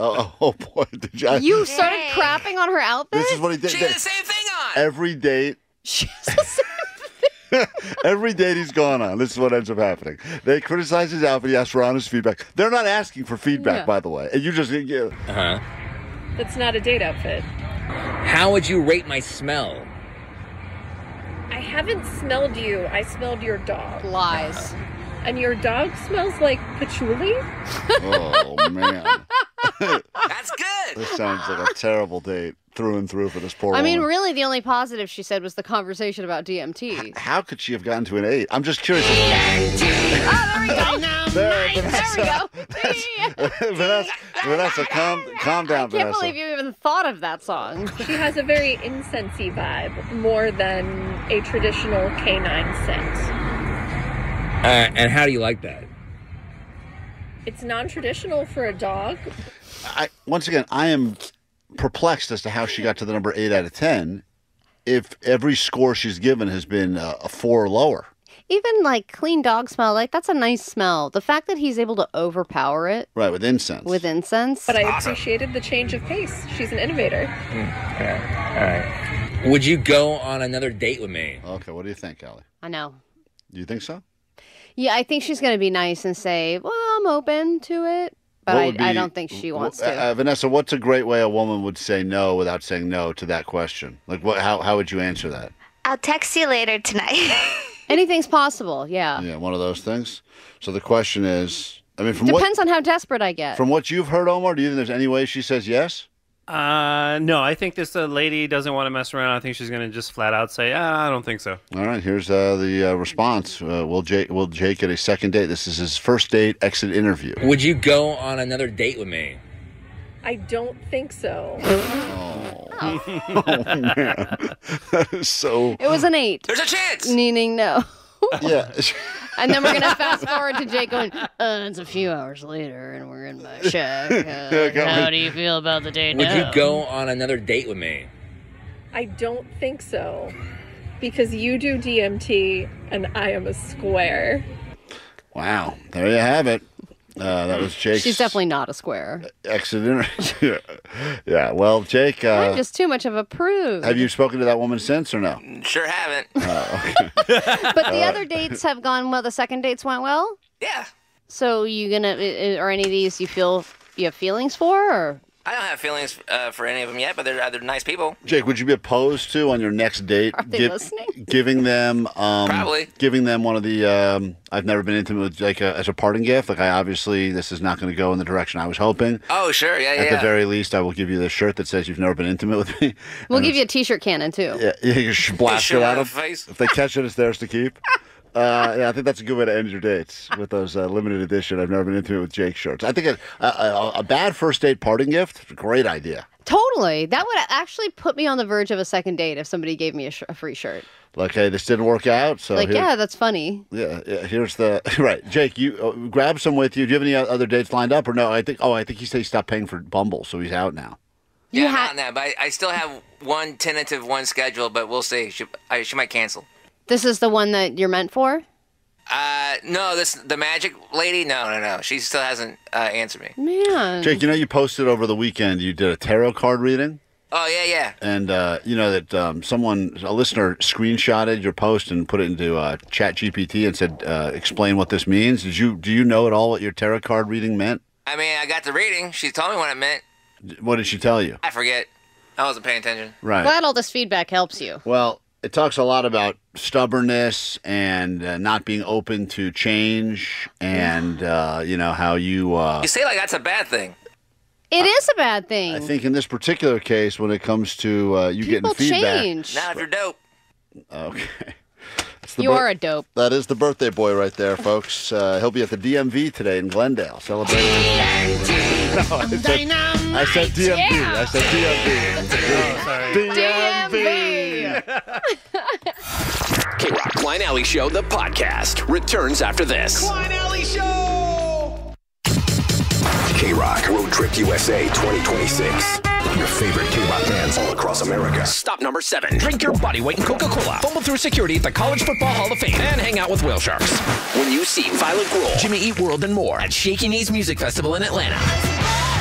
Oh boy! Did You started crapping on her outfit? This is what he did. She had the same thing on. Every date. She has the same thing. Every date he's gone on, this is what ends up happening. They criticize his outfit. He asks for honest feedback. They're not asking for feedback, by the way. And you just... That's not a date outfit. How would you rate my smell? I haven't smelled you. I smelled your dog. Lies. And your dog smells like patchouli? Oh, man. That's good. This sounds like a terrible date through and through for this poor I mean, woman. really, the only positive she said was the conversation about DMT. How could she have gotten to an 8? I'm just curious. There we go. There we go. Vanessa, calm down, I can't Vanessa. believe you even thought of that song. She has a very incensey vibe, more than a traditional canine scent. And how do you like that? It's non-traditional for a dog. Once again, I am perplexed as to how she got to the number 8 out of 10 if every score she's given has been a 4 or lower. Even like clean dog smell, like that's a nice smell. The fact that he's able to overpower it. Right, with incense. But I appreciated the change of pace. She's an innovator. Okay. All right. Would you go on another date with me? Okay, what do you think, Allie? I know. Do you think so? Yeah, I think she's going to be nice and say, well, I'm open to it. But I don't think she wants to. Vanessa, what's a great way a woman would say no without saying no to that question? Like, how would you answer that? I'll text you later tonight. Anything's possible, yeah. Yeah, one of those things. So the question is, I mean, depends on how desperate I get. From what you've heard, Omar, do you think there's any way she says yes? No, I think this lady doesn't want to mess around. I think she's going to just flat out say, I don't think so. All right, here's the response. Will Jake get a second date? This is his first date exit interview. Would you go on another date with me? I don't think so. Oh man. That is so... It was an 8. There's a chance! Meaning no. Yeah. And then we're going to fast forward to Jake going, it's a few hours later and we're in my shack. How do you feel about the date now? Would you go on another date with me? I don't think so. Because you do DMT and I am a square. Wow. There you have it. That was Jake's... She's definitely not a square. Exit interview. Yeah, well, Jake... I'm just too much of a prude. Have you spoken to that woman since or no? Sure haven't. Okay. But the other dates have gone well. The second dates went well? Yeah. So you gonna... Are any of these you have feelings for, or... I don't have feelings for any of them yet, but they're nice people. Jake, would you be opposed to, on your next date, Are they listening? giving them... Probably. Giving them one of the... I've never been intimate with, like, as a parting gift. Like, this is not going to go in the direction I was hoping. Oh, sure, yeah. At the very least, I will give you this shirt that says you've never been intimate with me. We'll give you a T-shirt cannon, too. Yeah, you should blast it at them. Face. If they catch it, it's theirs to keep. Yeah, I think that's a good way to end your dates with those limited edition I've never been intimate with Jake shirts. I think a bad first date parting gift, a great idea. Totally. That would actually put me on the verge of a second date if somebody gave me a free shirt. Like, hey, this didn't work out. So yeah, that's funny. Yeah, here's the... Right, Jake, you grab some with you. Do you have any other dates lined up or no? I think he said he stopped paying for Bumble, so he's out now. Yeah, I'm on that, but I still have one tentative, one scheduled, but we'll see. She might cancel. This is the one that you're meant for? No, the magic lady? No. She still hasn't answered me. Man. Jake, you posted over the weekend, you did a tarot card reading? Oh, yeah. And you know that a listener screenshotted your post and put it into ChatGPT and said, explain what this means. Do you know at all what your tarot card reading meant? I mean, I got the reading. She told me what it meant. What did she tell you? I forget. I wasn't paying attention. Right. Glad all this feedback helps you. Well, it talks a lot about stubbornness and not being open to change and, how you... You say like that's a bad thing. It is a bad thing. I think in this particular case, when it comes to you People getting feedback... change. Not if you're dope. Okay. You are a dope. That is the birthday boy right there, folks. He'll be at the DMV today in Glendale celebrating. I said DMV. Yeah. I said DMV. Oh, sorry. DMV. K-Rock Klein Alley Show, the podcast, returns after this. Klein Alley Show! K-Rock Road Trip USA 2026. Your favorite K-Rock bands all across America. Stop number 7. Drink your body weight in Coca-Cola. Fumble through security at the College Football Hall of Fame. And hang out with whale sharks. When you see Violet Grove, Jimmy Eat World, and more at Shaky Knees Music Festival in Atlanta.